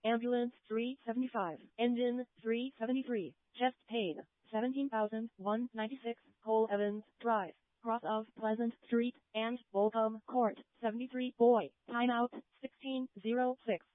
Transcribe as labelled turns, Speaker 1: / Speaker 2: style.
Speaker 1: Ambulance 375. Engine 373. Chest pain 17,196. Cole Evans Drive, cross of Pleasant Street and Bolcom Court 73. Boy, timeout 1606.